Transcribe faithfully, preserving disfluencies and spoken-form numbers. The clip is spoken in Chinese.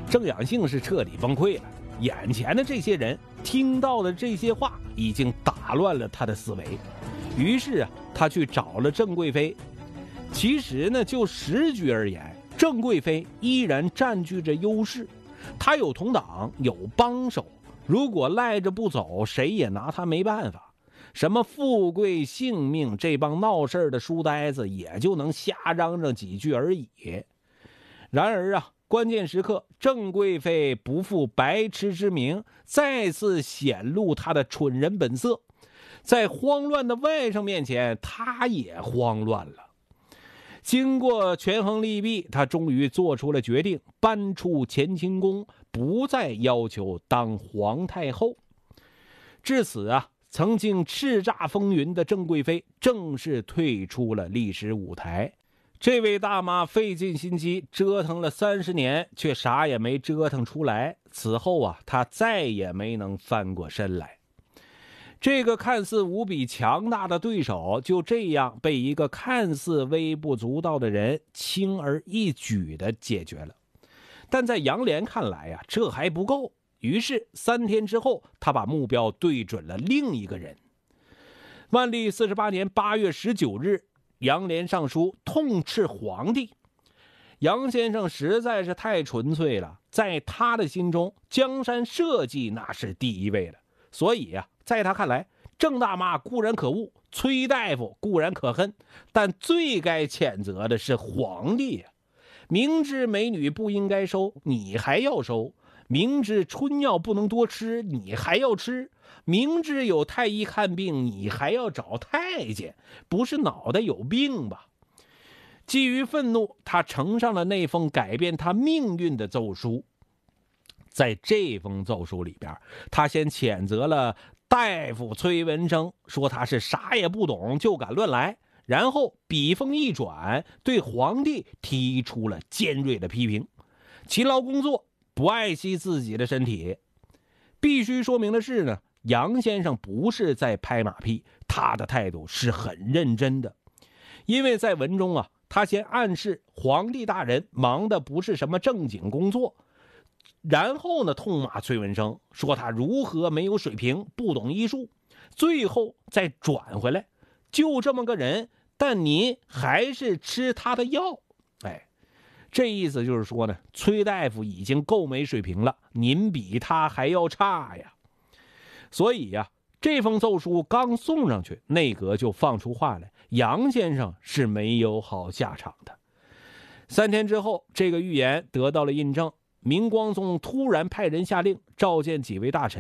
郑养性是彻底崩溃了。眼前的这些人听到的这些话已经打乱了他的思维，于是啊，他去找了郑贵妃。其实呢，就时局而言，郑贵妃依然占据着优势，她有同党，有帮手，如果赖着不走，谁也拿她没办法。什么富贵性命，这帮闹事的书呆子也就能瞎嚷嚷几句而已。然而啊，关键时刻，郑贵妃不负白痴之名，再次显露她的蠢人本色。在慌乱的外甥面前，她也慌乱了。经过权衡利弊，她终于做出了决定，搬出乾清宫，不再要求当皇太后。至此啊，曾经叱咤风云的郑贵妃正式退出了历史舞台。这位大妈费尽心机折腾了三十年，却啥也没折腾出来。此后啊，她再也没能翻过身来。这个看似无比强大的对手，就这样被一个看似微不足道的人轻而易举地解决了。但在杨莲看来啊，这还不够。于是三天之后，他把目标对准了另一个人。万历四十八年八月十九日，杨莲上书痛斥皇帝。杨先生实在是太纯粹了，在他的心中，江山社稷那是第一位的。所以啊，在他看来，郑大妈固然可恶，崔大夫固然可恨，但最该谴责的是皇帝啊！明知美女不应该收，你还要收；明知春药不能多吃，你还要吃；明知有太医看病，你还要找太监，不是脑袋有病吧？基于愤怒，他呈上了那封改变他命运的奏书。在这封奏书里边，他先谴责了大夫崔文生，说他是啥也不懂就敢乱来，然后笔锋一转，对皇帝提出了尖锐的批评：勤劳工作，不爱惜自己的身体。必须说明的是呢，杨先生不是在拍马屁，他的态度是很认真的。因为在文中啊，他先暗示皇帝大人忙的不是什么正经工作，然后呢，痛骂崔文生，说他如何没有水平，不懂医术，最后再转回来，就这么个人，但您还是吃他的药。哎，这意思就是说呢，崔大夫已经够没水平了，您比他还要差呀。所以呀、啊，这封奏书刚送上去，内阁就放出话来，杨先生是没有好下场的。三天之后，这个预言得到了印证。明光宗突然派人下令召见几位大臣。